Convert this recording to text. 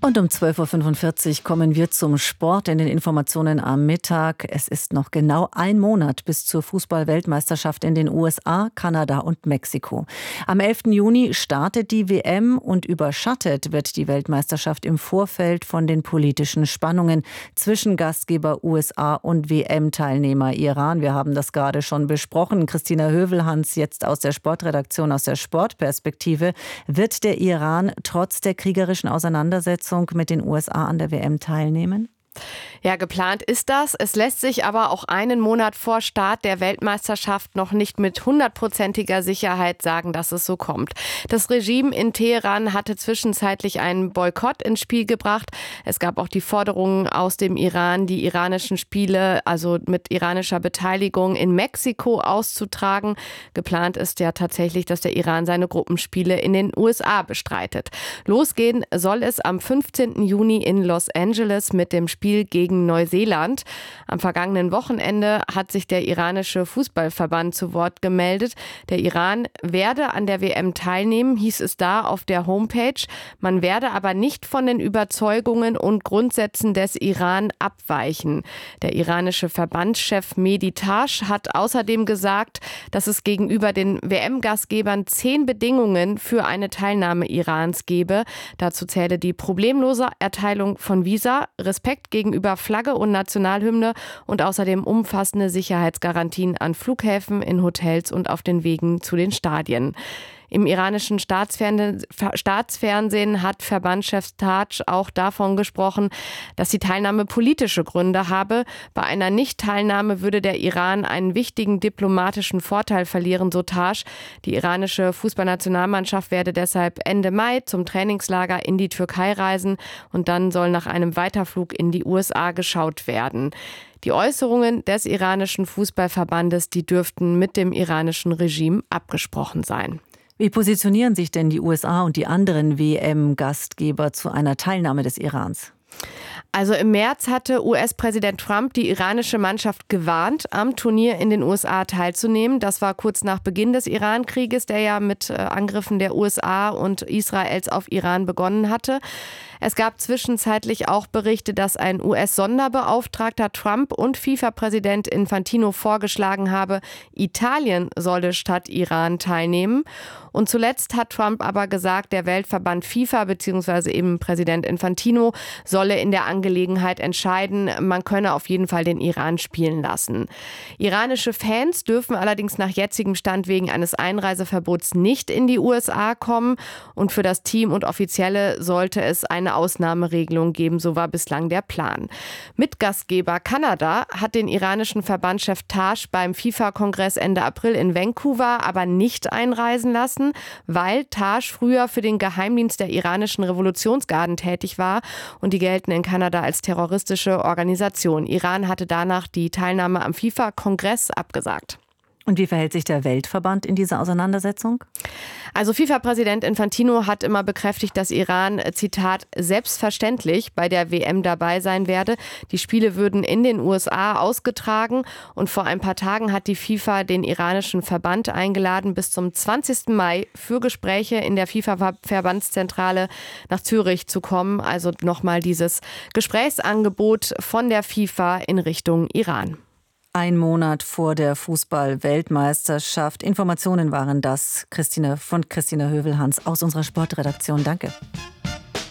Und um 12.45 Uhr kommen wir zum Sport in den Informationen am Mittag. Es ist noch genau ein Monat bis zur Fußball-Weltmeisterschaft in den USA, Kanada und Mexiko. Am 11. Juni startet die WM und überschattet wird die Weltmeisterschaft im Vorfeld von den politischen Spannungen zwischen Gastgeber USA und WM-Teilnehmer Iran. Wir haben das gerade schon besprochen. Christina Hövelhans jetzt aus der Sportredaktion, aus der Sportperspektive. Wird der Iran trotz der kriegerischen Auseinandersetzung mit den USA an der WM teilnehmen? Ja, geplant ist das. Es lässt sich aber auch einen Monat vor Start der Weltmeisterschaft noch nicht mit 100%iger Sicherheit sagen, dass es so kommt. Das Regime in Teheran hatte zwischenzeitlich einen Boykott ins Spiel gebracht. Es gab auch die Forderung aus dem Iran, die iranischen Spiele, also mit iranischer Beteiligung, in Mexiko auszutragen. Geplant ist ja tatsächlich, dass der Iran seine Gruppenspiele in den USA bestreitet. Losgehen soll es am 15. Juni in Los Angeles mit dem Spiel gegen Neuseeland. Am vergangenen Wochenende hat sich der iranische Fußballverband zu Wort gemeldet. Der Iran werde an der WM teilnehmen, hieß es da auf der Homepage. Man werde aber nicht von den Überzeugungen und Grundsätzen des Iran abweichen. Der iranische Verbandschef Mehdi Tash hat außerdem gesagt, dass es gegenüber den WM-Gastgebern 10 Bedingungen für eine Teilnahme Irans gebe. Dazu zähle die problemlose Erteilung von Visa, Respekt gegenüber Flagge und Nationalhymne und außerdem umfassende Sicherheitsgarantien an Flughäfen, in Hotels und auf den Wegen zu den Stadien. Im iranischen Staatsfernsehen hat Verbandschef Taj auch davon gesprochen, dass die Teilnahme politische Gründe habe. Bei einer Nichtteilnahme würde der Iran einen wichtigen diplomatischen Vorteil verlieren, so Taj. Die iranische Fußballnationalmannschaft werde deshalb Ende Mai zum Trainingslager in die Türkei reisen und dann soll nach einem Weiterflug in die USA geschaut werden. Die Äußerungen des iranischen Fußballverbandes, die dürften mit dem iranischen Regime abgesprochen sein. Wie positionieren sich denn die USA und die anderen WM-Gastgeber zu einer Teilnahme des Irans? Also im März hatte US-Präsident Trump die iranische Mannschaft gewarnt, am Turnier in den USA teilzunehmen. Das war kurz nach Beginn des Iran-Krieges, der ja mit Angriffen der USA und Israels auf Iran begonnen hatte. Es gab zwischenzeitlich auch Berichte, dass ein US-Sonderbeauftragter Trump und FIFA-Präsident Infantino vorgeschlagen habe, Italien solle statt Iran teilnehmen. Und zuletzt hat Trump aber gesagt, der Weltverband FIFA bzw. eben Präsident Infantino solle in der Angelegenheit entscheiden, man könne auf jeden Fall den Iran spielen lassen. Iranische Fans dürfen allerdings nach jetzigem Stand wegen eines Einreiseverbots nicht in die USA kommen. Und für das Team und Offizielle sollte es eine Ausnahmeregelung geben, so war bislang der Plan. Mitgastgeber Kanada hat den iranischen Verbandschef Tash beim FIFA-Kongress Ende April in Vancouver aber nicht einreisen lassen, weil Tash früher für den Geheimdienst der iranischen Revolutionsgarden tätig war und die gelten in Kanada als terroristische Organisation. Iran hatte danach die Teilnahme am FIFA-Kongress abgesagt. Und wie verhält sich der Weltverband in dieser Auseinandersetzung? Also FIFA-Präsident Infantino hat immer bekräftigt, dass Iran, Zitat, selbstverständlich bei der WM dabei sein werde. Die Spiele würden in den USA ausgetragen und vor ein paar Tagen hat die FIFA den iranischen Verband eingeladen, bis zum 20. Mai für Gespräche in der FIFA-Verbandszentrale nach Zürich zu kommen. Also nochmal dieses Gesprächsangebot von der FIFA in Richtung Iran. Ein Monat vor der Fußball-Weltmeisterschaft. Informationen waren das von Christina Hövelhans aus unserer Sportredaktion. Danke.